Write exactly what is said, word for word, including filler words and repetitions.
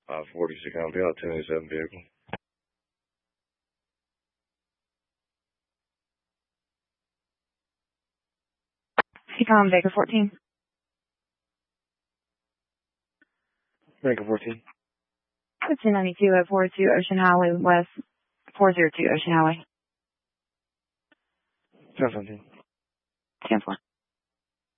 Uh, forty-six I'll be out ten eighty-seven vehicle. Ecom Baker fourteen. Baker fourteen. two ninety-two at four oh two Ocean Highway West, four oh two Ocean Highway. ten seventeen. ten four.